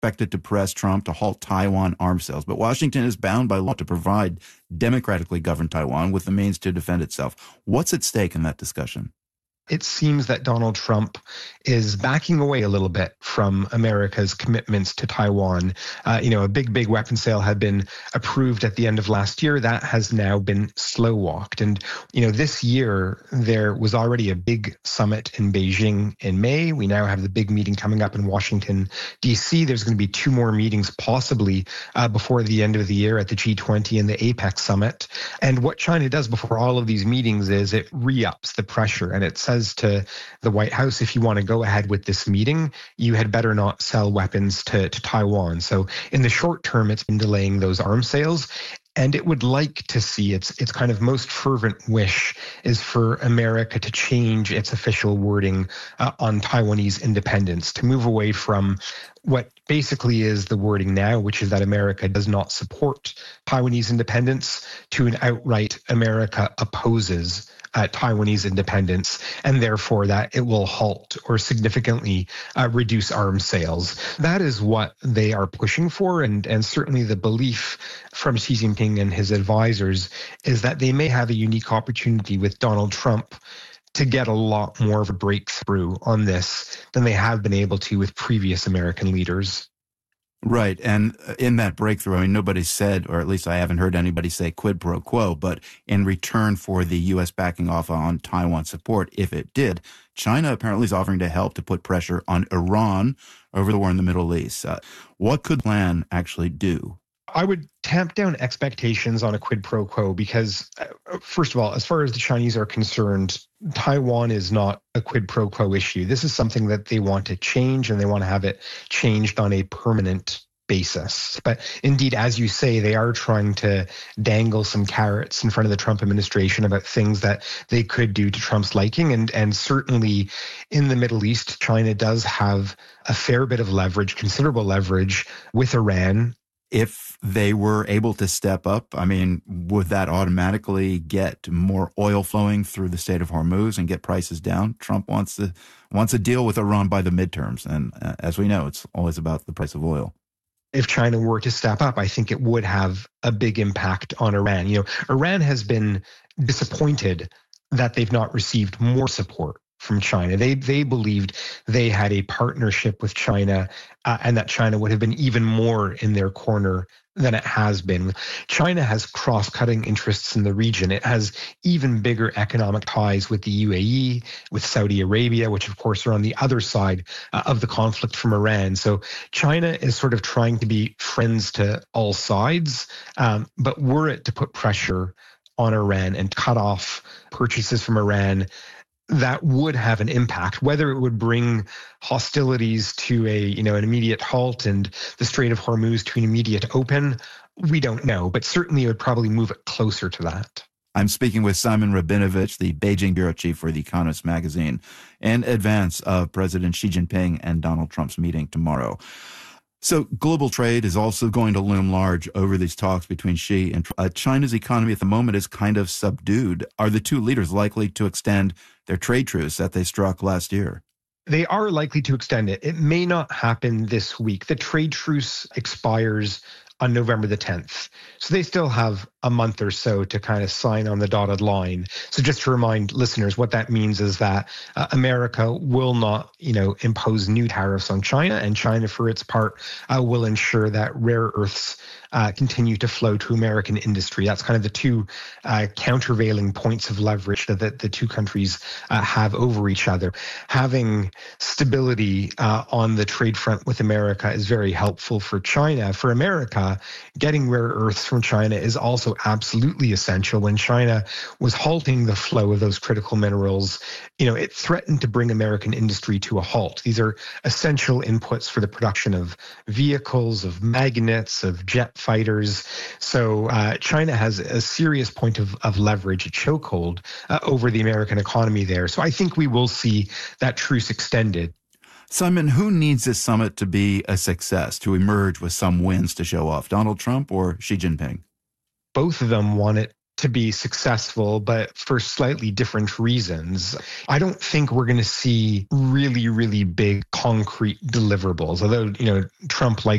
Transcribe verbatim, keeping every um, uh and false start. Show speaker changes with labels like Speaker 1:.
Speaker 1: expected to press Trump to halt Taiwan arms sales, but Washington is bound by law to provide democratically governed Taiwan with the means to defend itself. What's at stake in that discussion?
Speaker 2: It seems that Donald Trump is backing away a little bit from America's commitments to Taiwan. Uh, you know, a big, big weapons sale had been approved at the end of last year. That has now been slow walked. And, you know, this year there was already a big summit in Beijing in May. We now have the big meeting coming up in Washington, D C. There's going to be two more meetings possibly uh, before the end of the year at the G twenty and the APEC summit. And what China does before all of these meetings is it re-ups the pressure, and it says to the White House, if you want to go ahead with this meeting, you had better not sell weapons to, to Taiwan. So in the short term, it's been delaying those arms sales. And it would like to see its its kind of most fervent wish is for America to change its official wording uh, on Taiwanese independence, to move away from what basically is the wording now, which is that America does not support Taiwanese independence, to an outright America opposes Uh, Taiwanese independence, and therefore that it will halt or significantly uh, reduce arms sales. That is what they are pushing for, and, and certainly the belief from Xi Jinping and his advisors is that they may have a unique opportunity with Donald Trump to get a lot more of a breakthrough on this than they have been able to with previous American leaders.
Speaker 1: Right. And in that breakthrough, I mean, nobody said, or at least I haven't heard anybody say quid pro quo, but in return for the U S backing off on Taiwan support, if it did, China apparently is offering to help to put pressure on Iran over the war in the Middle East. Uh, what could the plan actually do?
Speaker 2: I would tamp down expectations on a quid pro quo because, uh, first of all, as far as the Chinese are concerned, Taiwan is not a quid pro quo issue. This is something that they want to change, and they want to have it changed on a permanent basis. But indeed, as you say, they are trying to dangle some carrots in front of the Trump administration about things that they could do to Trump's liking. And, and certainly in the Middle East, China does have a fair bit of leverage, considerable leverage with Iran.
Speaker 1: If they were able to step up, I mean, would that automatically get more oil flowing through the Strait of Hormuz and get prices down? Trump wants to wants a deal with Iran by the midterms. And uh, as we know, it's always about the price of oil.
Speaker 2: If China were to step up, I think it would have a big impact on Iran. You know, Iran has been disappointed that they've not received more support from China. They they believed they had a partnership with China uh, and that China would have been even more in their corner than it has been. China has cross-cutting interests in the region. It has even bigger economic ties with the U A E, with Saudi Arabia, which of course are on the other side uh, of the conflict from Iran. So China is sort of trying to be friends to all sides, um, but were it to put pressure on Iran and cut off purchases from Iran, that would have an impact. Whether it would bring hostilities to a, you know, an immediate halt and the Strait of Hormuz to an immediate open, we don't know, but certainly it would probably move it closer to that.
Speaker 1: I'm speaking with Simon Rabinovich, the Beijing bureau chief for The Economist magazine, in advance of President Xi Jinping and Donald Trump's meeting tomorrow. So global trade is also going to loom large over these talks between Xi and uh, China's economy at the moment is kind of subdued. Are the two leaders likely to extend their trade truce that they struck last year?
Speaker 2: They are likely to extend it. It may not happen this week. The trade truce expires on November the tenth. So they still have a month or so to kind of sign on the dotted line. So just to remind listeners, what that means is that uh, America will not, you know, impose new tariffs on China, and China, for its part, uh, will ensure that rare earths uh, continue to flow to American industry. That's kind of the two uh, countervailing points of leverage that the, the two countries uh, have over each other. Having stability uh, on the trade front with America is very helpful for China. For America, getting rare earths from China is also absolutely essential. When China was halting the flow of those critical minerals, you know, it threatened to bring American industry to a halt. These are essential inputs for the production of vehicles, of magnets, of jet fighters. So uh, China has a serious point of, of leverage, a chokehold uh, over the American economy there. So I think we will see that truce extended.
Speaker 1: Simon, who needs this summit to be a success, to emerge with some wins to show off, Donald Trump or Xi Jinping?
Speaker 2: Both of them want it to be successful, but for slightly different reasons. I don't think we're going to see really, really big concrete deliverables. Although, you know, Trump likes